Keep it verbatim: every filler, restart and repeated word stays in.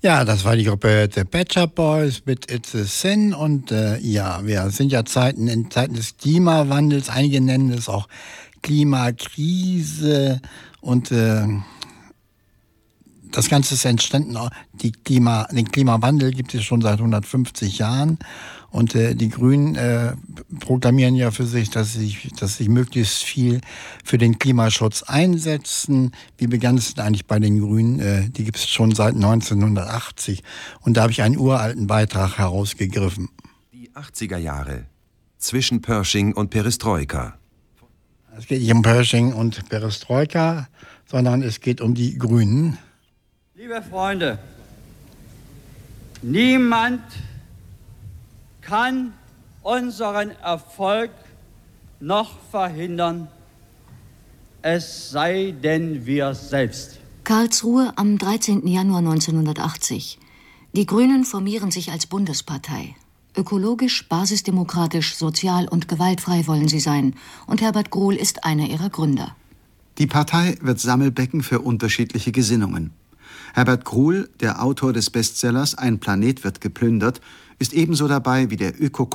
Ja, das war die Gruppe The Pet Shop Boys mit It's a Sin und äh, ja, wir sind ja Zeiten in Zeiten des Klimawandels, einige nennen es auch Klimakrise und äh, das Ganze ist entstanden, die Klima, den Klimawandel gibt es schon seit hundertfünfzig Jahren und äh, die Grünen äh, proklamieren ja für sich, dass sie, dass sie möglichst viel für den Klimaschutz einsetzen. Wie begann es denn eigentlich bei den Grünen? Äh, die gibt es schon seit neunzehnhundertachtzig und da habe ich einen uralten Beitrag herausgegriffen. Die achtziger Jahre, zwischen Pershing und Perestroika. Es geht nicht um Pershing und Perestroika, sondern es geht um die Grünen. Liebe Freunde, niemand kann unseren Erfolg noch verhindern, es sei denn wir selbst. Karlsruhe am dreizehnten Januar neunzehnhundertachtzig. Die Grünen formieren sich als Bundespartei. Ökologisch, basisdemokratisch, sozial und gewaltfrei wollen sie sein. Und Herbert Gruhl ist einer ihrer Gründer. Die Partei wird Sammelbecken für unterschiedliche Gesinnungen. Herbert Gruhl, der Autor des Bestsellers Ein Planet wird geplündert, ist ebenso dabei wie der Öko